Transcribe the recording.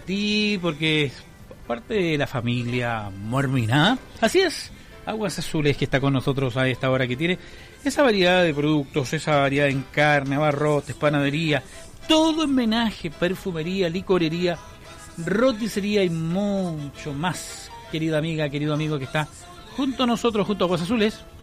ti porque es parte de la familia Mormina. Así es, Aguas Azules, que está con nosotros a esta hora, que tiene esa variedad de productos, esa variedad en carne, abarrotes, panadería, todo en menaje, perfumería, licorería, roticería y mucho más. Querida amiga, querido amigo que está junto a nosotros, junto a Aguas Azules,